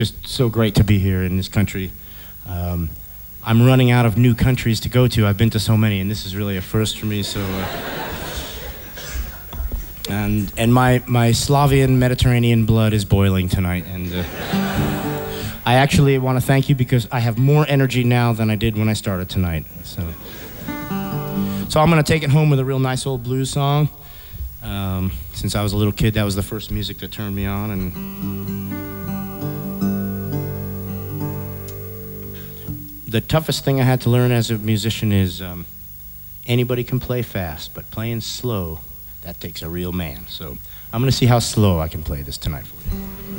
Just so great to be here in this country. I'm running out of new countries to go to. I've been to so many, and this is really a first for me. So, and my Slavian Mediterranean blood is boiling tonight, and I actually want to thank you because I have more energy now than I did when I started tonight. So I'm gonna take it home with a real nice old blues song. Since I was a little kid, that was the first music that turned me on, and the toughest thing I had to learn as a musician is anybody can play fast, but playing slow, that takes a real man. So I'm gonna see how slow I can play this tonight for you.